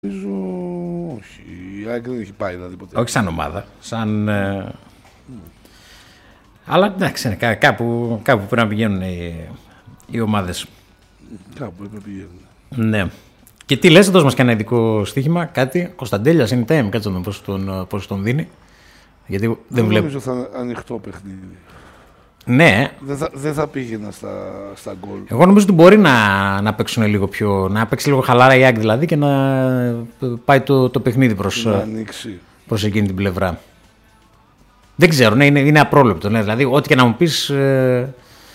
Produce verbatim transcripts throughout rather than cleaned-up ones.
Νομίζω όχι. Η ΑΕΚ δεν έχει πάει δηλαδή ποτέ. Όχι σαν ομάδα. Σαν. Ε... Mm. Αλλά εντάξει, κά, κάπου, κάπου πρέπει να πηγαίνουν οι, οι ομάδες. Κάπου πρέπει να πηγαίνουν. Ναι. Και τι λες, δώσ' μας και ένα ειδικό στοίχημα, κάτι. Κωνσταντέλιας είναι time, κάτσε να δούμε πώς τον, πώς τον δίνει. Γιατί δεν, δεν βλέπω. Νομίζω θα είναι ανοιχτό παιχνίδι. Ναι. Δεν θα, δεν θα πήγαινα στα, στα γκολ. Εγώ νομίζω ότι μπορεί να, να παίξουν λίγο πιο. Να παίξει λίγο χαλάρα η ΑΕΚ δηλαδή και να πάει το, το παιχνίδι προς, προς εκείνη την πλευρά. Δεν ξέρω, ναι, είναι, είναι απρόλεπτο. Ναι, δηλαδή, ό,τι και να μου πεις ε,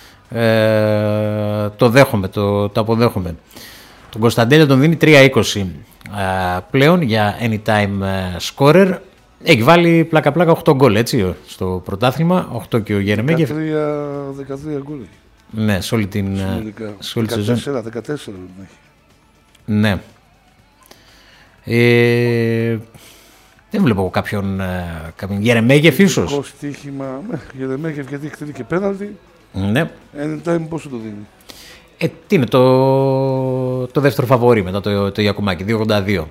ε, το δέχομαι, το, το αποδέχομαι. Τον Κωνσταντέλια τον δίνει τρία είκοσι ε, πλέον για anytime scorer. Έχει βάλει πλάκα-πλάκα οκτώ γκολ, έτσι, στο πρωτάθλημα, οκτώ και ο Γερεμέγεφ. δεκατρία γκολ έχει. Ναι, σε όλη την σεζόν. δεκατέσσερα έχει. Ναι. Ε, δεν βλέπω κάποιον, κάποιον Γερεμέγεφ ίσως. Το στοίχημα, ναι, Γερεμέγεφ γιατί έχει και πέναλτι. Ναι. Anytime πόσο το δίνει. Ε, τι είναι το, το δεύτερο φαβορί μετά το, το Γιακουμάκι, δύο ογδόντα δύο.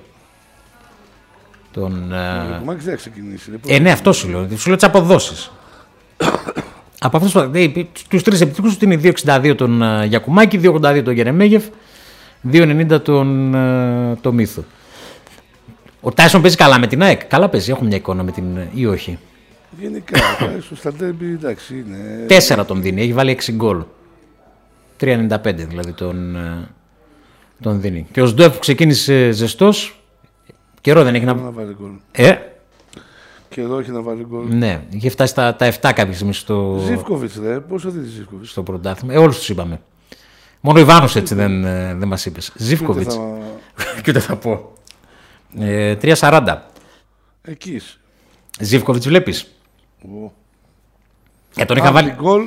Τον, ο Γιακουμάκης δεν θα ξεκινήσει. Ε, ναι, αυτό σου λέω. Σου λέω τις αποδόσεις. Από αυτούς τους τρεις επιτυχούς του είναι δύο εξήντα δύο τον uh, Γιακουμάκη, δύο ογδόντα δύο τον Γερεμέγεφ, δύο ενενήντα τον uh, το Μύθο. Ο Τάισον παίζει καλά με την ΑΕΚ. Καλά παίζει, έχω μια εικόνα με την ή όχι. Γενικά, στα ντέρμπι εντάξει είναι. Τέσσερα τον δίνει, έχει βάλει έξι γκολ. τρία ενενήντα πέντε δηλαδή τον, uh, τον δίνει. Και ο Σντόεφ που ξεκίνησε ζεστός, καιρό δεν έχει να, να βάλει γκολ. Ε, Και εδώ έχει να βάλει γκολ. Ναι, είχε φτάσει στα, τα επτά κάποια στιγμή στο. Ζίβκοβιτς, ρε. Πόσο δίνει Ζίβκοβιτς. Στο πρωτάθλημα. Ε, όλους τους είπαμε. Μόνο ο Ιβάνος έτσι δεν, δεν μας είπες. Ζίβκοβιτς. Θα... Και ούτε θα πω. Ε, τρία σαράντα. Εκεί. Ζίβκοβιτς βλέπεις. Oh. Ε, τον είχα βάλει. Γκολ.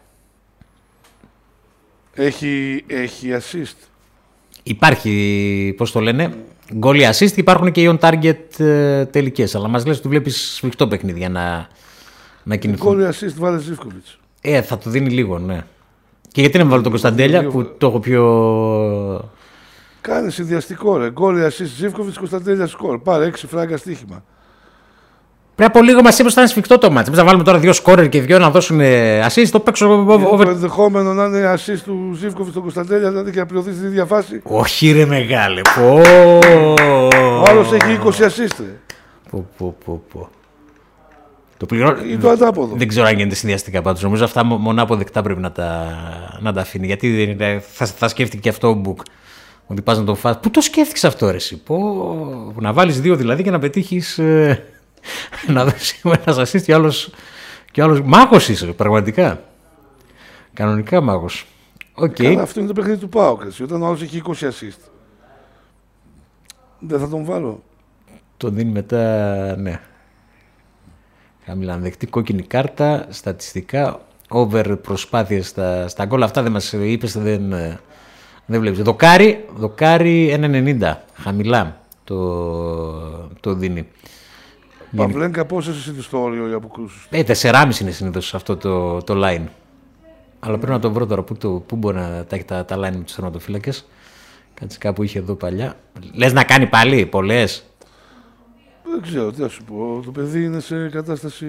Έχει, έχει assist. Υπάρχει, πώς το λένε, γκολ ή assist, υπάρχουν και οι on target ε, τελικές. Αλλά μας λες ότι βλέπεις σφιχτό παιχνίδι για να, να κινηθούν. Γκολ ή assist βάλε Ζίβκοβιτς. Ε, θα του δίνει λίγο, ναι. Και γιατί να βάλω τον Κωνσταντέλια που το έχω πιο. Κάνε συνδυαστικό ρε. Γκολ ή assist Ζίβκοβιτς, Κωνσταντέλια σκορ. Πάρε έξι φράγκα στοίχημα. Πριν από λίγο μας είπε ότι ήταν σφιχτό το μάτς. Εμείς να βάλουμε τώρα δύο σκόρερ και δύο να δώσουν assist. Το παίξω. Το ενδεχόμενο να είναι assist του Ζίβκοβιτς στον Κωνσταντέλια, δηλαδή και να πληρωθεί στην ίδια φάση. Όχι, ρε μεγάλε. Πω. Ο άλλος έχει είκοσι assist. Πω, πω, πω, πω. Το πληρώνω. Ή το αντάποδο. Δεν ξέρω αν γίνεται συνδυαστικά πάντως. Νομίζω αυτά μονά αποδεκτά πρέπει να τα, να τα αφήνει. Γιατί θα, θα σκέφτηκε και αυτό ο Μπουκ. Ότι πας να το φας. Πού το σκέφτηκες αυτό, ρε εσύ. Πω. Να βάλεις δύο δηλαδή και να πετύχεις. Ε, να δώσει ένας assist και άλλος, και άλλος. Μάγος είσαι, πραγματικά. Κανονικά μάγος. Okay. Καλά, αυτό είναι το παιχνίδι του ΠΑΟΚ. Όταν ο άλλος έχει είκοσι assist. Δεν θα τον βάλω. Τον δίνει μετά, ναι. Χαμηλά δεκτή κόκκινη κάρτα, στατιστικά, over προσπάθειες στα, στα γκολ. Αυτά δεν μας είπες, δεν, δεν βλέπεις. Δοκάρι, δοκάρι ένα ενενήντα, χαμηλά το, το δίνει. Παυλένκα, πόσες είναι στο όριο οι αποκρούσεις? Ε, τεσσεράμισι είναι συνήθως αυτό το, το line. Αλλά πρέπει να το βρω τώρα, πού, το, πού μπορεί να τα έχει τα, τα line με τους τερματοφύλακες. Κάτσε κάπου είχε εδώ παλιά. Λες να κάνει πάλι πολλές? Δεν ξέρω, τι να σου πω. Το παιδί είναι σε κατάσταση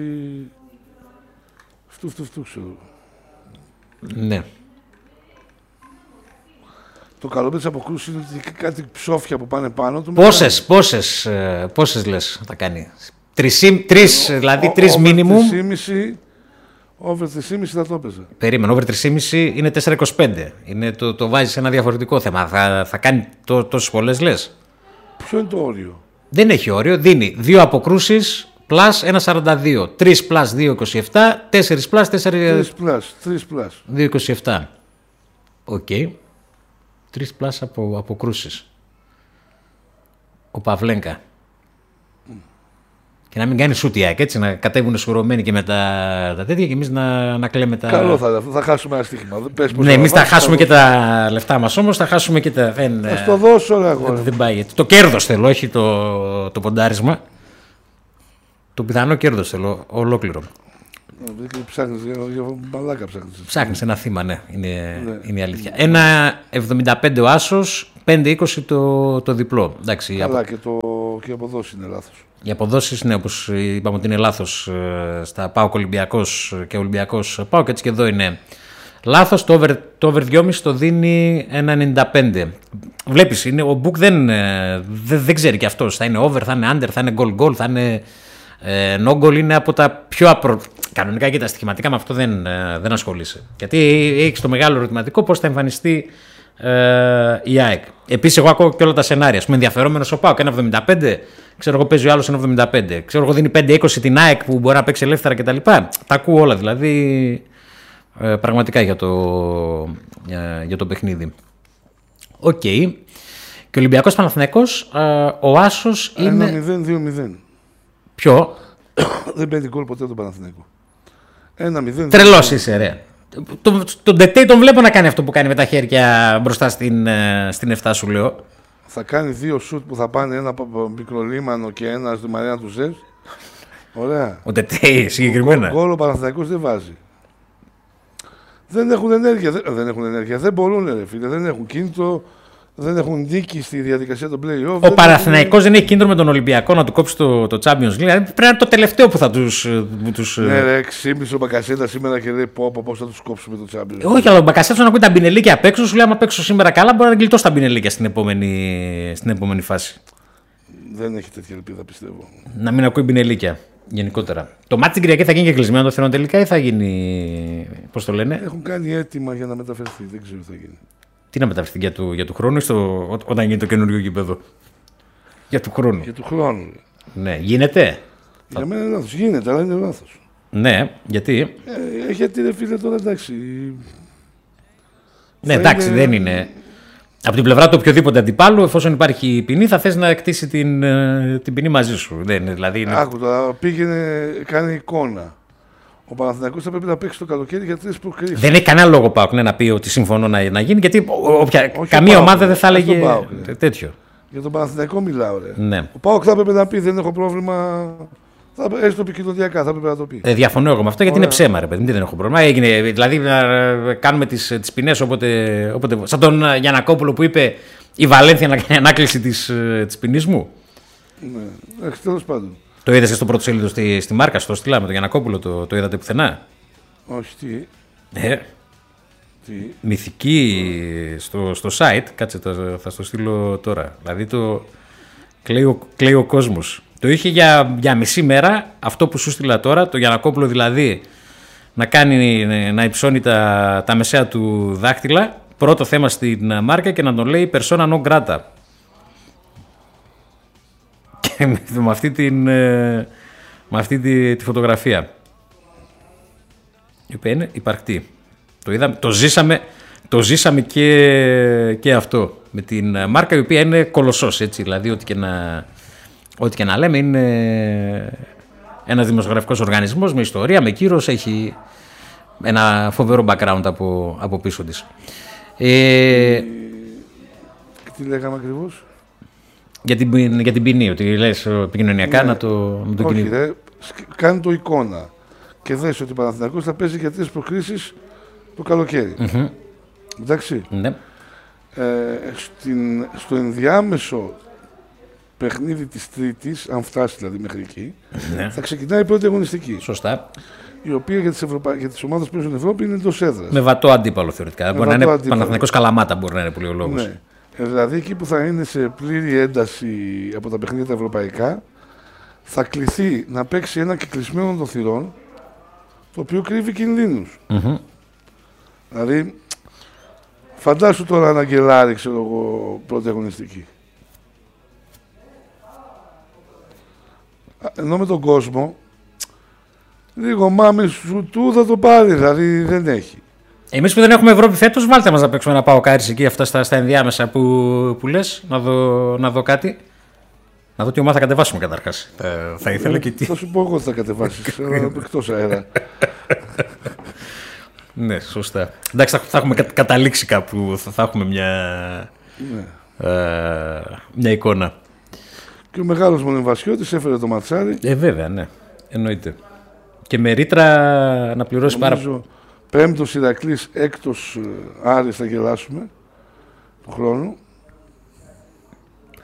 φτού φτού φτού, ξέρω. Ναι. Το καλό με τις αποκρούσεις είναι ότι κάτι ψόφια που πάνε πάνω του. Πόσες, μετά... πόσες, πόσες λες θα κάνει? Τρεις, τρεις δηλαδή τρεις μίνιμουμ. Over τρία κόμμα πέντε θα το έπαιζε. Περίμενε, over τρία κόμμα πέντε είναι τέσσερα είκοσι πέντε. Είναι το, το βάζεις σε ένα διαφορετικό θέμα. Θα, θα κάνει το, τόσες πολλές λες? Ποιο είναι το όριο? Δεν έχει όριο. Δίνει δύο αποκρούσεις πλάς ένα σαράντα δύο. τρεις πλάς δύο είκοσι επτά. τέσσερα πλάς τέσσερα. τρεις πλάς. τρεις πλάς. δύο είκοσι επτά. Οκ. Okay. τρεις πλάς από αποκρούσεις. Ο Παυλένκα. Mm. Και να μην κάνει σούτια, έτσι, να κατέβουν σουρωμένοι και με τα, τα τέτοια και εμείς να, να κλαίμε τα. Καλό θα, θα χάσουμε ένα στοίχημα. Ναι, εμείς θα χάσουμε και τα λεφτά μας όμως, θα χάσουμε και τα. Δεν, θα το δώσω, ρε αγόρι. Δεν πάει. Το κέρδος θέλω, όχι το, το ποντάρισμα. Το πιθανό κέρδος θέλω, ολόκληρο. Ψάχνεις για μαλάκα, ψάχνεις. Ψάχνεις ένα θύμα, ναι, είναι, ναι. είναι η αλήθεια. ένα εβδομήντα πέντε ο Άσος πέντε είκοσι το, το διπλό. Εντάξει, Καλά, απο... και, το... και οι αποδόσεις είναι λάθος. Οι αποδόσεις, ναι, όπως είπαμε ότι είναι λάθος στα ΠΑΟΚ Ολυμπιακός και Ολυμπιακός ΠΑΟΚ, έτσι και εδώ είναι λάθος. Το over, το over δυόμισι το δίνει ένα ενενήντα πέντε. Βλέπεις, είναι, ο Book δεν, δεν, δεν ξέρει και αυτός. Θα είναι over, θα είναι under, θα είναι goal goal, θα είναι ε, no goal. Είναι από τα πιο απρο... Κανονικά και τα στοιχηματικά με αυτό δεν, δεν ασχολείσαι. Γιατί έχεις το μεγάλο ερωτηματικό πώς θα εμφανιστεί ε, η ΑΕΚ. Επίσης, εγώ ακούω και όλα τα σενάρια. Ας πούμε, ενδιαφερόμενος ο ΠΑΟΚ ένα εβδομήντα πέντε, ξέρω εγώ παίζει ο άλλος ένα εβδομήντα πέντε, ξέρω εγώ δίνει πέντε είκοσι την ΑΕΚ που μπορεί να παίξει ελεύθερα κτλ. Τα ακούω όλα δηλαδή ε, πραγματικά για το, για, για το παιχνίδι. Οκ. Okay. Και ο Ολυμπιακός Παναθηναϊκός, ε, ο άσος είναι. ένα μηδέν δύο μηδέν. Ποιο? Δεν παίρνει γκολ ποτέ τον Παναθηναϊκό. ένα μηδέν. Τρελός είσαι, ρε. Τον το Ντετέι τον βλέπω να κάνει αυτό που κάνει με τα χέρια μπροστά στην, στην εφτά, σου λέω. Θα κάνει δύο σουτ που θα πάνε, ένα μικρολίμανο και ένα στη Μαρία του Ζες. Ωραία. Ο Ντετέι συγκεκριμένα. Γκολ ο Παναθηναϊκός δεν βάζει. Δεν έχουν ενέργεια. Δεν, δεν έχουν ενέργεια. Δεν μπορούν, ρε φίλε. Δεν έχουν κίνητρο. Δεν έχουν νίκη στη διαδικασία των play-off. Ο Παναθηναϊκός δεν έχει κίνητρο με τον Ολυμπιακό να του κόψει το, το Champions League. Δηλαδή πρέπει να είναι το τελευταίο που θα τους. τους... Ναι, ρε, ξύπνησε ο Μπακασέτα σήμερα και λέει: Πω, πω, πώς θα τους κόψουμε το Champions League. Όχι, αλλά ο Μπακασέτα να ακούει τα μπινελίκια απ' έξω, σου λέει: άμα παίξω σήμερα καλά, μπορεί να γλιτώσει τα μπινελίκια στην επόμενη, στην επόμενη φάση. Δεν έχει τέτοια ελπίδα, πιστεύω. Να μην ακούει μπινελίκια γενικότερα. Το μάτι την Κυριακή θα γίνει και κλεισμένο το θηρόν τελικά ή θα γίνει. Πώς το λένε? Έχουν κάνει έτοιμα για να μεταφερθεί. Δεν ξέρω τι θα γίνει. Τι να μεταφερθεί για του, για του χρόνου ή στο, όταν γίνει το καινούριο γήπεδο? Για του χρόνου. Για του χρόνου. Ναι, γίνεται. Για μένα είναι λάθος. Γίνεται, αλλά είναι λάθος. Ναι, γιατί. Ε, γιατί ρε φίλε τώρα εντάξει. Ναι, εντάξει, είναι... δεν είναι. Από την πλευρά του οποιοδήποτε αντιπάλου, εφόσον υπάρχει ποινή, θα θες να κτίσει την, την ποινή μαζί σου. Δεν είναι, δηλαδή είναι... Άκου τώρα, πήγαινε, κάνει εικόνα. Ο Παναθηναϊκός θα πρέπει να παίξει το καλοκαίρι για τρεις προκρίσεις. Δεν έχει κανένα λόγο ΠΑΟΚ ναι, να πει ότι συμφωνώ να, να γίνει, γιατί όποια, όχι καμία ΠΑΟΚ, ομάδα δεν θα έλεγε ΠΑΟΚ, ναι. τέτοιο. Για τον Παναθηναϊκό μιλάω, ρε. Ναι. Ο ΠΑΟΚ θα έπρεπε να πει: Δεν έχω πρόβλημα. Θα, έστω επικοινωνιακά, θα έπρεπε να το πει. Ε, διαφωνώ εγώ με αυτό, γιατί Ωραία. είναι ψέμα, ρε παιδί. Δεν έχω πρόβλημα. Έγινε, δηλαδή να κάνουμε τις, τις ποινές όποτε, όποτε. Σαν τον Γιαννακόπουλο που είπε η Βαλένθια να κάνει ανάκληση της, της ποινής μου. Ναι, εντάξει, τέλος πάντων. Το είδες και στο πρώτο σελίδο στη, στη Μάρκα, στο στυλά με τον Γιαννακόπουλο, το, το είδατε πουθενά? Όχι, τι. Ε, τι. Μυθική στο, στο site, κάτσε θα, θα στο στείλω τώρα. Δηλαδή το κλαίει ο, κλαίει ο κόσμος. Το είχε για, για μισή μέρα αυτό που σου στείλα τώρα, το Γιαννακόπουλο δηλαδή να, κάνει, να υψώνει τα, τα μεσαία του δάχτυλα, πρώτο θέμα στην Μάρκα και να τον λέει persona non grata. Και με, με αυτή, την, με αυτή τη, τη φωτογραφία. Η οποία είναι υπαρκτή. Το, είδαμε, το ζήσαμε, το ζήσαμε και, και αυτό με την Μάρκα, η οποία είναι κολοσσός, έτσι, δηλαδή ό,τι και να, ό,τι και να λέμε είναι ένας δημοσιογραφικός οργανισμός με ιστορία, με κύρος, έχει ένα φοβερό background από, από πίσω της. Ε, τι λέγαμε ακριβώς? Για την, για την ποινή, ότι λες επικοινωνιακά ναι. να το, να το όχι, κινεί. ρε, κάνει το εικόνα και δες ότι ο Παναθηναϊκός θα παίζει για τρεις προκρίσεις το καλοκαίρι. Mm-hmm. Εντάξει. Ναι. Ε, στην, στο ενδιάμεσο παιχνίδι της Τρίτης, αν φτάσει δηλαδή μέχρι εκεί, ναι. θα ξεκινάει η πρώτη αγωνιστική. Σωστά. Η οποία για τις, Ευρωπα... για τις ομάδες που παίζουν στην Ευρώπη είναι εντός έδρας. Με βατό αντίπαλο θεωρητικά. Μπορεί να είναι Παναθηναϊκός Καλαμάτα, μπορεί να είναι πολύ ο λόγος. Ναι. Ε, δηλαδή εκεί που θα είναι σε πλήρη ένταση από τα παιχνίδια τα ευρωπαϊκά, θα κληθεί να παίξει ένα κεκλεισμένο των θυρών, το οποίο κρύβει κινδύνους. Mm-hmm. Δηλαδή, φαντάσου τώρα ένα Αγγελάρη, ξέρω εγώ, πρώτη αγωνιστική. Ενώ με τον κόσμο, λίγο μάμες σου του θα το πάρει, δηλαδή δεν έχει. Εμείς που δεν έχουμε Ευρώπη φέτος, βάλτε μας να παίξουμε ένα ΠΑΟΚάρις εκεί, αυτά στα, στα ενδιάμεσα που, που λες, να δω, να δω κάτι. Να δω τι ομάδα θα κατεβάσουμε καταρχάς. Ε, θα ήθελα και τι. Θα σου πω εγώ τι θα κατεβάσεις, αλλά εκτός αέρα. Ναι, σωστά. Εντάξει, θα, θα έχουμε κα, καταλήξει κάπου, θα, θα έχουμε μια, ναι. ε, μια εικόνα. Και ο μεγάλος Μονεμβασιώτης έφερε το ματσάρι. Ε, βέβαια, ναι. Εννοείται. Και με ρήτρα να πληρώσει πάρα πολύ. Πέμπτος Ηρακλής, έκτος Άρης θα γελάσουμε του χρόνου.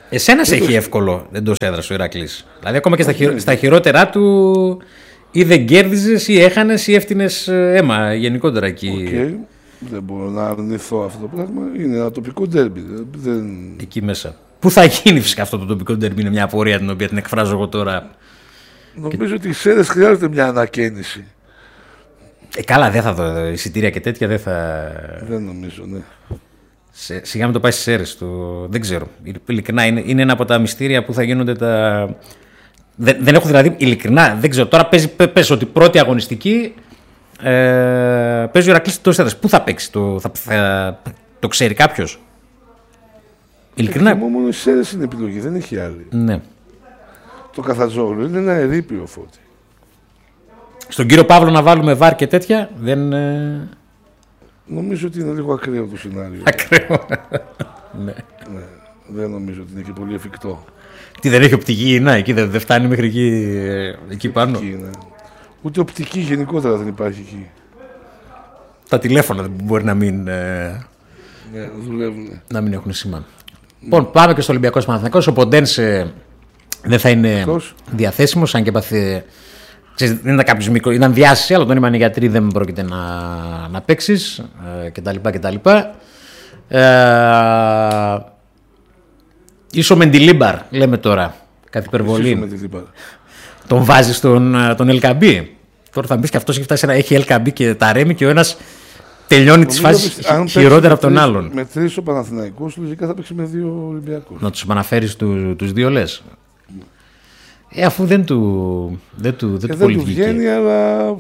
Εσένα σε έχει εύκολο εντός έδρας ο Ηράκλης. Δηλαδή, ακόμα και στα, χειρο... στα χειρότερά του, ή δεν κέρδιζες, ή έχανες, ή έφτιανες αίμα γενικότερα εκεί. Okay. Δεν μπορώ να αρνηθώ αυτό το πράγμα. Είναι ένα τοπικό ντέρμπι. Δεν... Εκεί μέσα. Πού θα γίνει φυσικά αυτό το τοπικό ντέρμπι, είναι μια απορία την οποία την εκφράζω εγώ τώρα. Νομίζω και... ότι οι Σέρρες χρειάζεται μια ανακαίνιση. Ε, καλά, δεν θα δω εισιτήρια και τέτοια, δεν θα. Δεν νομίζω, ναι. Σε, σιγά με το πάει στις Σέρρες, το... δεν ξέρω. Ειλικρινά είναι, είναι ένα από τα μυστήρια που θα γίνονται τα. Δεν, δεν έχω δηλαδή, ειλικρινά, δεν ξέρω. Τώρα παίζει, πες ότι πρώτη αγωνιστική ε, παίζει ο Ηρακλής εκτός έδρας. Πού θα παίξει, το, θα, θα, το ξέρει κάποιος? Ειλικρινά. Μόνο οι Σέρρες είναι επιλογή, δεν έχει άλλη. Ναι. Το Καθατζόγλου είναι ένα ερείπιο, Φώτη. Στον κύριο Παύλο να βάλουμε βάρ και τέτοια, δεν... Ε... Νομίζω ότι είναι λίγο ακραίο το σενάριο. Ακραίο. Ναι. Ναι. Δεν νομίζω ότι είναι και πολύ εφικτό. Τι, δεν έχει οπτική, να, εκεί δεν, δεν φτάνει μέχρι εκεί, εκεί πάνω. Οπτική, ναι. Ούτε οπτική γενικότερα δεν υπάρχει εκεί. Τα τηλέφωνα μπορεί να μην, ε... ναι, δουλεύουν. Να μην έχουν σήμα. Λοιπόν, ναι. Πάμε και στο Ολυμπιακός Παναθηναϊκός. Ο Ποντένσε δεν θα είναι Εκτός. διαθέσιμος, αν και παθεί. Δεν ήταν κάποιος μικρό, ήταν διάσηση, αλλά τον είπαν οι γιατροί δεν πρόκειται να, να παίξεις ε, κτλ. κτλ. Ε, Ίσο Μεντιλίμπαρ, λέμε τώρα, καθ' υπερβολή. Τον βάζει στον τον Ελκαμπή. Τώρα θα μπει και αυτός έχει φτάσει να έχει Ελκαμπή και τα Ρέμι και ο ένας τελειώνει τις φάσεις χειρότερα από τον άλλον. Με τρεις ο Παναθηναϊκός, λογικά θα παίξει με δύο Ολυμπιακούς. Να τους επαναφέρεις του, τους δύο λες. Ε, αφού δεν του, δεν του, δεν ε, του δεν πολύ του βγήκε. βγαίνει, αλλά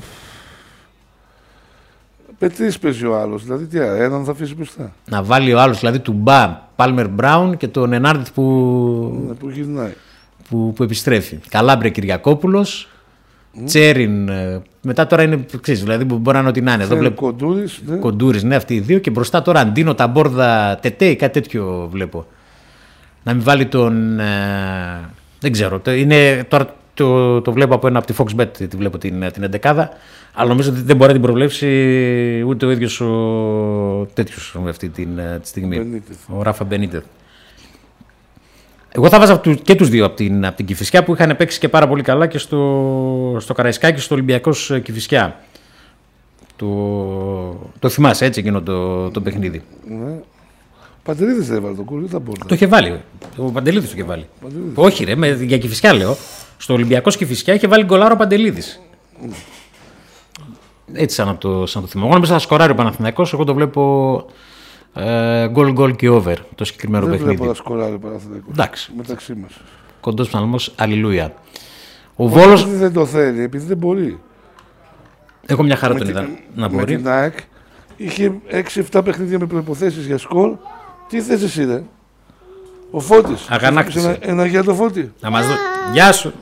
πετρής παίζει ο άλλος. Δηλαδή τι, έναν θα αφήσει μπροστά. Να βάλει ο άλλος, δηλαδή του Μπα, Πάλμερ Μπράουν και τον Ενάρντ που, ναι, που γυρνάει. Που, που επιστρέφει. Καλάμπρε Κυριακόπουλος, mm. Τσέριν, μετά τώρα είναι, ξέρεις, δηλαδή μπορεί να είναι ό,τι να είναι. Βλέπω... Κοντούρης, ναι. Κοντούρης, ναι, αυτοί οι δύο. Και μπροστά τώρα Αντίνο, Ταμπόρδα, Τετέι, κάτι τέτοιο βλέπω. Να μην βάλει τον... Ε, δεν ξέρω, είναι, τώρα το, το βλέπω από ένα από τη Foxbet, τη βλέπω την, την εντεκάδα, αλλά νομίζω ότι δεν μπορεί να την προβλέψει ούτε ο ίδιος ο τέτοιος αυτή την, τη στιγμή, Μπενίτεθ. Ο Ράφα Μπενίτεθ. Εγώ θα βάζα και τους δύο από την, από την Κηφισιά που είχαν παίξει και πάρα πολύ καλά και στο, στο Καραϊσκάκι και στο Ολυμπιακός Κηφισιά. Το, το θυμάσαι έτσι εκείνο το, το παιχνίδι. Ναι. Παντελίδης δεν έβαλε το κούλ, δεν μπορούσε. Το είχε βάλει. Ο Παντελίδης το είχε βάλει. Παντελίδης. Όχι, ρε, με, για Κηφισιά λέω. Στο Ολυμπιακό Κηφισιά είχε βάλει γκολάρο ο Παντελίδης. Mm. Έτσι σαν να το, σαν το θυμάμαι. Εγώ νομίζω θα σκοράρει ο Παναθηναϊκός. Εγώ το βλέπω γκολ ε, γκολ και over το συγκεκριμένο δεν παιχνίδι. Δεν βλέπω να σκοράρει ο Παναθηναϊκός. Εντάξει. Μεταξύ μας. Κοντός ψαλμός, αλληλούια. Ο Όχι Βόλος. επειδή δεν το θέλει, επειδή δεν μπορεί. Έχω μια χαρά με τον την, είδα να μπορεί. Με την ΑΕΚ είχε έξι εφτά παιχνίδια με προϋποθέσεις για σκορ. Τι θες εσύ, ρε? Ο Φώτης. Αγανάκτησε. Ένα, ένα για το Φώτη. Να μας δω. Γεια σου.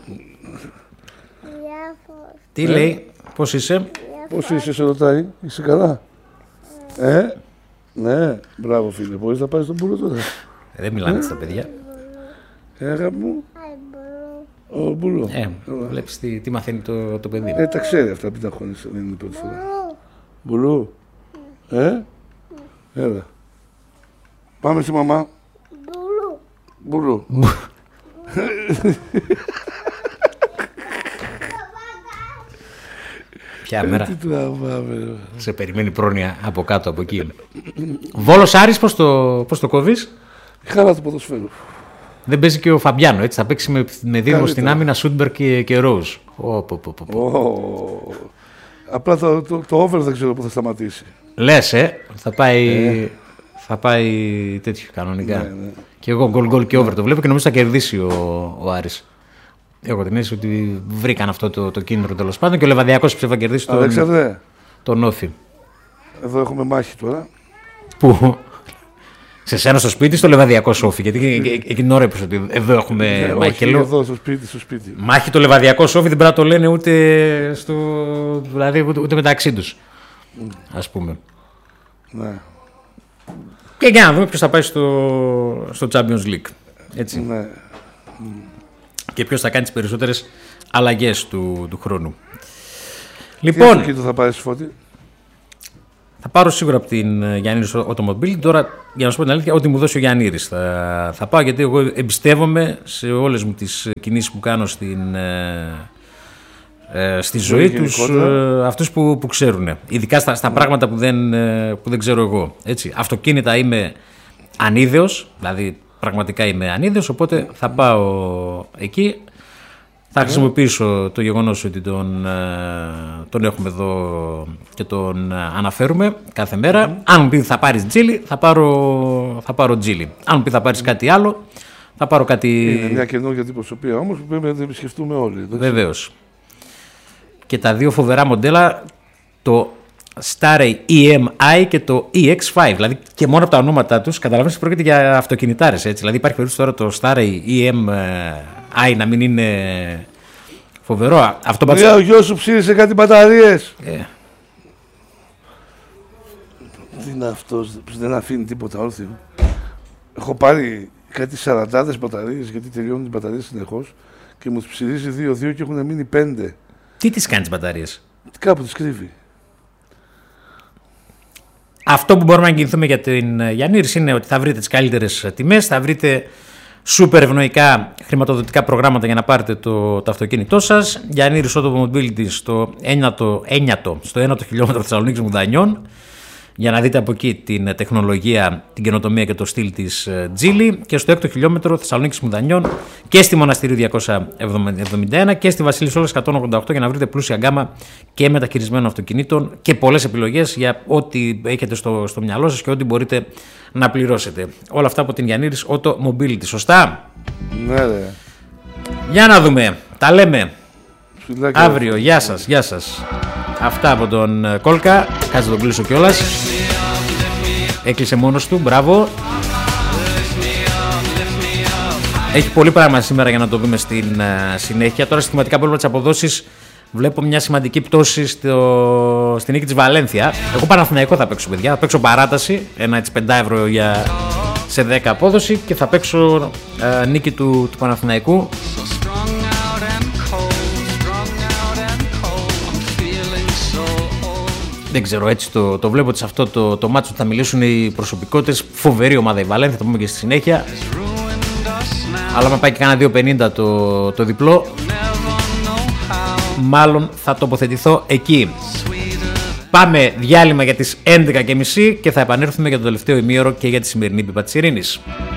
Τι ε? λέει, πώς είσαι? Πώς είσαι, σε ρωτάει. Είσαι καλά? Ε, ναι. Μπράβο, φίλε. Μπορείς να πάρεις τον πουλό τώρα? Ε, δεν μιλάνε στα παιδιά. Ε, αγάπη μου. Ο Μπουλό. Ε, βλέπεις τι, τι μαθαίνει το, το παιδί. Ε, τα ξέρει αυτά, μην τα χώνεις, δεν είναι η πρώτη φορά. Μπουλού. Ε, έλα. Πάμε στη μαμά. Μπουλού. Μπουλού. Ποια μέρα τι τραβάμε, σε περιμένει πρόνοια από κάτω από εκεί. Βόλος Άρης, πώς το, πώς το κόβεις? Η χαρά του ποδοσφαίρου. Δεν παίζει και ο Φαμπιάνο, έτσι, θα παίξει με, με δίδυμο στην άμυνα Σούντμπερ και, και Ρόουζ. Oh, oh, oh, oh. Oh. Απλά το, το, το over δεν ξέρω πού θα σταματήσει. Λες, ε, θα πάει, ε. θα πάει τέτοιο κανονικά. Ναι, ναι. Και εγώ γκολ γκολ και over ναι. το βλέπω και νομίζω θα κερδίσει ο, ο Άρης. Έχω την αίσθηση ότι βρήκαν αυτό το, το κίνητρο τέλος πάντων και ο Λεβαδιακός ψεύδα κερδίσει τον, τον Όφη. Εδώ έχουμε μάχη τώρα. Πού? Σε σένα στο σπίτι, στο Λεβαδιακό Σόφι. Γιατί εκείνη την ώρα είπες ότι εδώ έχουμε ναι, μάχη. Όχι, εδώ στο σπίτι, στο σπίτι. Μάχη το Λεβαδιακό Σόφι δεν πρέπει να το λένε ούτε, στο, δηλαδή, ούτε, ούτε μεταξύ τους. Mm. Ας πούμε. Ναι. Και για να δούμε ποιος θα πάει στο, στο Champions League. Έτσι. Ναι. Και ποιος θα κάνει τις περισσότερες αλλαγές του, του χρόνου. Λοιπόν. Τι το θα πάρεις, Φώτη? Θα πάρω σίγουρα από την Γιαννήρης Automobile. Τώρα, για να σου πω την αλήθεια, ό,τι μου δώσει ο Γιαννήρης θα, θα πάω, γιατί εγώ εμπιστεύομαι σε όλες μου τις κινήσεις που κάνω στην, ε, στη ζωή τους, ε, αυτούς που, που ξέρουν. Ειδικά στα, στα πράγματα που δεν, που δεν ξέρω εγώ. Έτσι. Αυτοκίνητα είμαι ανίδεος, δηλαδή πραγματικά είμαι ανίδεος, οπότε θα πάω εκεί. Θα χρησιμοποιήσω το γεγονός ότι τον, τον έχουμε εδώ και τον αναφέρουμε κάθε μέρα. Mm. Αν μου πει θα πάρεις Geely, θα πάρω, θα πάρω Geely. Αν μου πει θα πάρεις mm. κάτι άλλο, θα πάρω κάτι... Είναι μια καινούργια αντιπροσωπεία όμως που πρέπει να την επισκεφτούμε όλοι. Βεβαίως. Και τα δύο φοβερά μοντέλα, το Starray ι εμ άι και το ι εξ φάιβ. Δηλαδή και μόνο από τα ονόματά τους καταλαβαίνεις ότι πρόκειται για αυτοκινητάρες. Έτσι. Δηλαδή υπάρχει περίπτωση τώρα το Starray ι εμ άι να μην είναι φοβερό. Αυτό πάντως... ο γιος σου ψήρισε κάτι μπαταρίες. Ε. Τι είναι αυτός, δεν αφήνει τίποτα όρθιο. Έχω πάρει κάτι σαραντάδες μπαταρίες, γιατί τελειώνουν τις μπαταρίες συνεχώς, και μου τις ψηρίζει δύο δύο και έχουν μείνει πέντε. Τι τις κάνει τις μπαταρίες? Κάπου τις κρύβει. Αυτό που μπορούμε να κινηθούμε για την Γιαννήρης είναι ότι θα βρείτε τις καλύτερες τιμές, θα βρείτε σούπερ ευνοϊκά χρηματοδοτικά προγράμματα για να πάρετε το, το αυτοκίνητό σας. Γιαννήρης Automobility στο ένατο, ένατο, στο ένατο χιλιόμετρο Θεσσαλονίκης Μουδανιών, για να δείτε από εκεί την τεχνολογία, την καινοτομία και το στυλ της Geely, και στο έκτο χιλιόμετρο Θεσσαλονίκης Μουδανιών και στη Μοναστηρίου διακόσια εβδομήντα ένα και στη Βασίλης Όλας εκατόν ογδόντα οκτώ, για να βρείτε πλούσια γκάμα και μεταχειρισμένων αυτοκινήτων και πολλές επιλογές για ό,τι έχετε στο, στο μυαλό σας και ό,τι μπορείτε να πληρώσετε. Όλα αυτά από την Γιαννήρης Automobility, σωστά? Ναι, ρε. Για να δούμε, τα λέμε Φιλάκια. Αύριο, γεια σας, γεια σας. Αυτά από τον Κόλκα. Κάτσε τον κλείσω κιόλας. Έκλεισε μόνος του, μπράβο. Έχει πολύ πράγμα σήμερα για να το δούμε στην uh, συνέχεια. Τώρα συστηματικά πρόβλημα τις αποδόσεις. Βλέπω μια σημαντική πτώση στο... στη νίκη της Βαλένθια. Εγώ Παναθηναϊκό θα παίξω, παιδιά. Θα παίξω παράταση, ένα έτσι πέντε ευρώ για... σε δέκα απόδοση, και θα παίξω uh, νίκη του, του Παναθηναϊκού. Δεν ξέρω, έτσι το, το βλέπω ότι σε αυτό το, το μάτσο θα μιλήσουν οι προσωπικότητες. Φοβερή ομάδα η Βαλένθια, θα το πούμε και στη συνέχεια. Αλλά άμα πάει και κάνα δύο πενήντα το, το διπλό, μάλλον θα τοποθετηθώ εκεί. Πάμε διάλειμμα για τις έντεκα και μισή και θα επανέλθουμε για το τελευταίο ημίωρο και για τη σημερινή πίπα της ειρήνης.